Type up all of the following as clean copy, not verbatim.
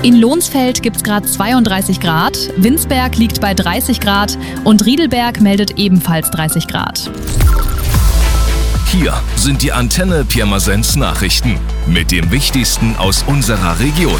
In Lohnsfeld gibt es gerade 32 Grad, Winsberg liegt bei 30 Grad und Riedelberg meldet ebenfalls 30 Grad. Hier sind die Antenne Pirmasens Nachrichten mit dem Wichtigsten aus unserer Region.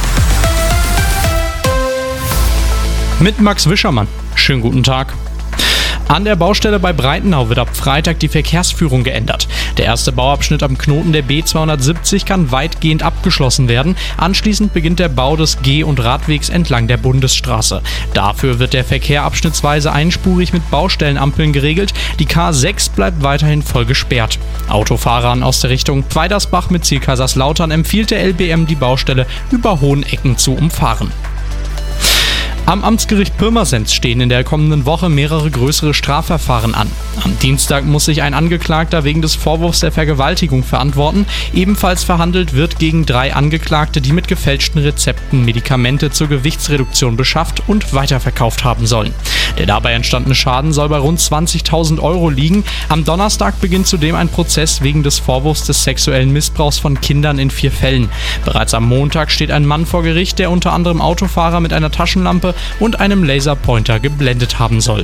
Mit Max Wischermann. Schönen guten Tag. An der Baustelle bei Breitenau wird ab Freitag die Verkehrsführung geändert. Der erste Bauabschnitt am Knoten der B270 kann weitgehend abgeschlossen werden. Anschließend beginnt der Bau des Geh- und Radwegs entlang der Bundesstraße. Dafür wird der Verkehr abschnittsweise einspurig mit Baustellenampeln geregelt. Die K6 bleibt weiterhin voll gesperrt. Autofahrern aus der Richtung Weidersbach mit Ziel Kaiserslautern empfiehlt der LBM, die Baustelle über Hohenecken zu umfahren. Am Amtsgericht Pirmasens stehen in der kommenden Woche mehrere größere Strafverfahren an. Am Dienstag muss sich ein Angeklagter wegen des Vorwurfs der Vergewaltigung verantworten. Ebenfalls verhandelt wird gegen 3 Angeklagte, die mit gefälschten Rezepten Medikamente zur Gewichtsreduktion beschafft und weiterverkauft haben sollen. Der dabei entstandene Schaden soll bei rund 20.000 Euro liegen. Am Donnerstag beginnt zudem ein Prozess wegen des Vorwurfs des sexuellen Missbrauchs von Kindern in 4 Fällen. Bereits am Montag steht ein Mann vor Gericht, der unter anderem Autofahrer mit einer Taschenlampe und einem Laserpointer geblendet haben soll.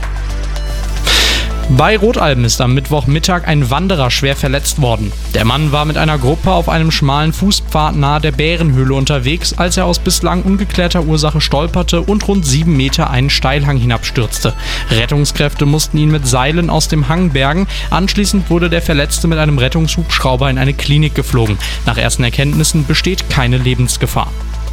Bei Rotalben ist am Mittwochmittag ein Wanderer schwer verletzt worden. Der Mann war mit einer Gruppe auf einem schmalen Fußpfad nahe der Bärenhöhle unterwegs, als er aus bislang ungeklärter Ursache stolperte und rund 7 Meter einen Steilhang hinabstürzte. Rettungskräfte mussten ihn mit Seilen aus dem Hang bergen. Anschließend wurde der Verletzte mit einem Rettungshubschrauber in eine Klinik geflogen. Nach ersten Erkenntnissen besteht keine Lebensgefahr.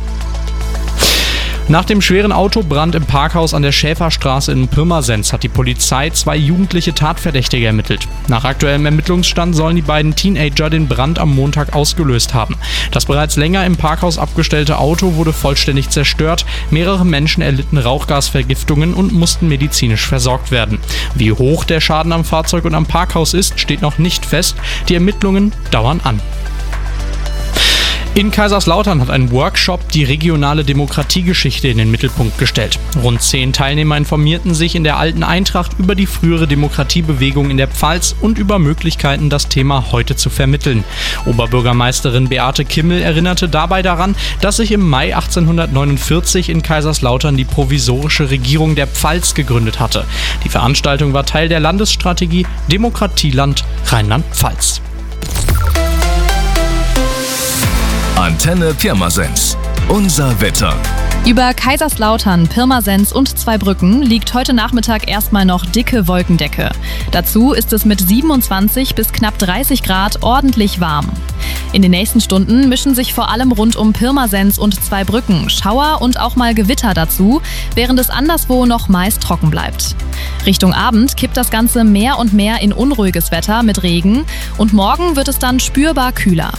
Nach dem schweren Autobrand im Parkhaus an der Schäferstraße in Pirmasens hat die Polizei 2 jugendliche Tatverdächtige ermittelt. Nach aktuellem Ermittlungsstand sollen die beiden Teenager den Brand am Montag ausgelöst haben. Das bereits länger im Parkhaus abgestellte Auto wurde vollständig zerstört. Mehrere Menschen erlitten Rauchgasvergiftungen und mussten medizinisch versorgt werden. Wie hoch der Schaden am Fahrzeug und am Parkhaus ist, steht noch nicht fest. Die Ermittlungen dauern an. In Kaiserslautern hat ein Workshop die regionale Demokratiegeschichte in den Mittelpunkt gestellt. Rund 10 Teilnehmer informierten sich in der Alten Eintracht über die frühere Demokratiebewegung in der Pfalz und über Möglichkeiten, das Thema heute zu vermitteln. Oberbürgermeisterin Beate Kimmel erinnerte dabei daran, dass sich im Mai 1849 in Kaiserslautern die provisorische Regierung der Pfalz gegründet hatte. Die Veranstaltung war Teil der Landesstrategie Demokratieland Rheinland-Pfalz. Antenne Pirmasens. Unser Wetter. Über Kaiserslautern, Pirmasens und Zweibrücken liegt heute Nachmittag erstmal noch dicke Wolkendecke. Dazu ist es mit 27 bis knapp 30 Grad ordentlich warm. In den nächsten Stunden mischen sich vor allem rund um Pirmasens und Zweibrücken Schauer und auch mal Gewitter dazu, während es anderswo noch meist trocken bleibt. Richtung Abend kippt das Ganze mehr und mehr in unruhiges Wetter mit Regen und morgen wird es dann spürbar kühler.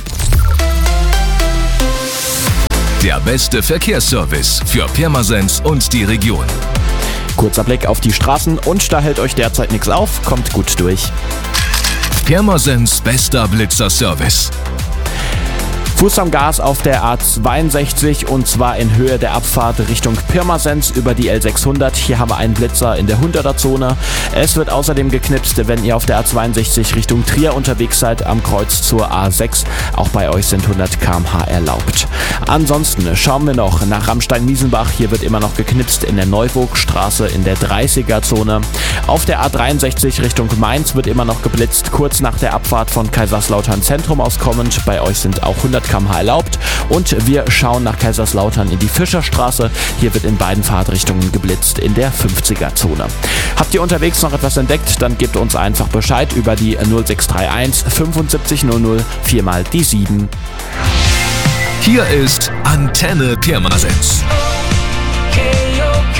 Der beste Verkehrsservice für Pirmasens und die Region. Kurzer Blick auf die Straßen und da hält euch derzeit nichts auf, kommt gut durch. Pirmasens bester Blitzerservice. Fuß am Gas auf der A62 und zwar in Höhe der Abfahrt Richtung Pirmasens über die L600. Hier haben wir einen Blitzer in der 100er Zone. Es wird außerdem geknipst, wenn ihr auf der A62 Richtung Trier unterwegs seid, am Kreuz zur A6. Auch bei euch sind 100 km/h erlaubt. Ansonsten schauen wir noch nach Ramstein-Miesenbach. Hier wird immer noch geknipst in der Neuburgstraße in der 30er Zone. Auf der A63 Richtung Mainz wird immer noch geblitzt, kurz nach der Abfahrt von Kaiserslautern Zentrum aus kommend. Bei euch sind auch 100 km/h erlaubt. Und wir schauen nach Kaiserslautern in die Fischerstraße. Hier wird in beiden Fahrtrichtungen geblitzt in der 50er Zone. Habt ihr unterwegs noch etwas entdeckt, dann gebt uns einfach Bescheid über die 0631 7500 4 mal die 7. Hier ist Antenne Pirmasens.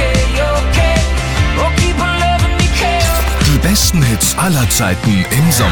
Die besten Hits aller Zeiten im Sommer.